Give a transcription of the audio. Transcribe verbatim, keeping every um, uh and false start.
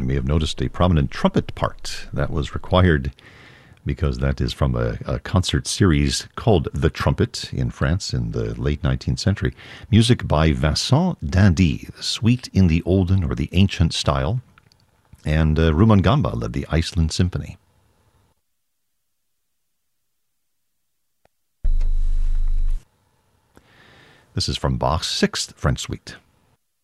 You may have noticed a prominent trumpet part that was required because that is from a, a concert series called The Trumpet in France in the late nineteenth century. Music by Vincent d'Indy, the Suite in the Olden or the Ancient style. And uh, Rumangamba led the Iceland Symphony. This is from Bach's Sixth French Suite.